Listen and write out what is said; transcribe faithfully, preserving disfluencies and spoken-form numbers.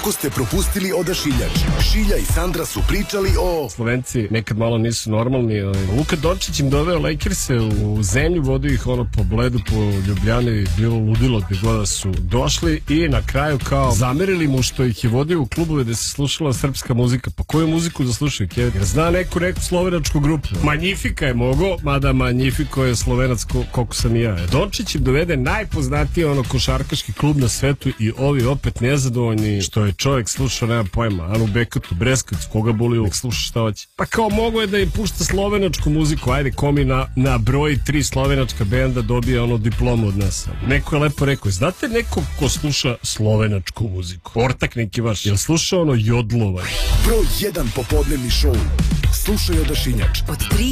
Ako ste propustili Odašiljač, Šilja i Sandra su pričali o... Slovenci nekad malo nisu normalni. Luka Dončić im doveo Lakers-e u zemlju, vodio ih ono po Bledu, po Ljubljani, bilo ludilo gde god da su došli i na kraju kao zamerili mu što ih je vodio u klubove gde se slušala srpska muzika. Pa koju muziku da slušaju, Kevin? Jer zna neku neku slovenačku grupu. Magnifica je mogo, mada Magnifico je slovenac ko, koliko sam i ja. Dončić im dovede najpoznatiji ono košarkaški klub na svetu i ovi opet nezadovoljni što je čovjek slušao, nema pojma, Anu Bekatu, Breskac, koga boli uvijek sluša šta hoće. Pa kao mogo je da im pušta slovenačku muziku, ajde komi na, na broj tri slovenačka benda dobije ono diplomu od nas. Neko je lepo rekao, znate neko ko sluša slovenačku muziku? Ortak neki vaš, jel sluša ono jodlovaj? Broj jedan popodnevni šou. Slušaj Odašiljač. Od tri